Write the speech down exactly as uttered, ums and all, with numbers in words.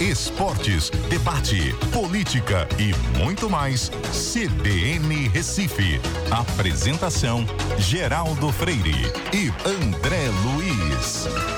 esportes, debate, política e muito mais. C B N Recife. Apresentação: Geraldo Freire e André Luiz.